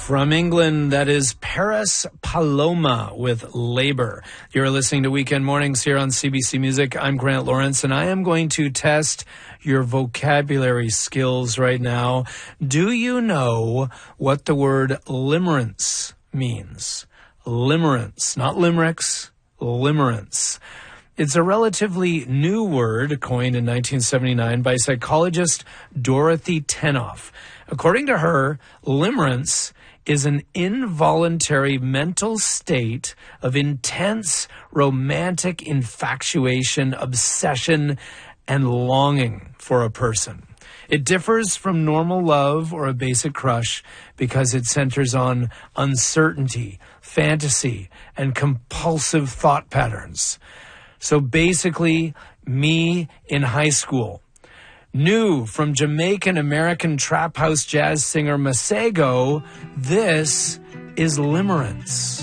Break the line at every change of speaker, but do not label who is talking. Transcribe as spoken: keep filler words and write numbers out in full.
From England, that is Paris Paloma with Labor. You're listening to Weekend Mornings here on C B C Music. I'm Grant Lawrence, and I am going to test your vocabulary skills right now. Do you know what the word limerence means? Limerence, not limericks, limerence. It's a relatively new word coined in nineteen seventy-nine by psychologist Dorothy Tenoff. According to her, limerence is an involuntary mental state of intense romantic infatuation, obsession, and longing for a person. It differs from normal love or a basic crush because it centers on uncertainty, fantasy, and compulsive thought patterns. So basically, me in high school. New from Jamaican-American trap house jazz singer Masego, this is limerence.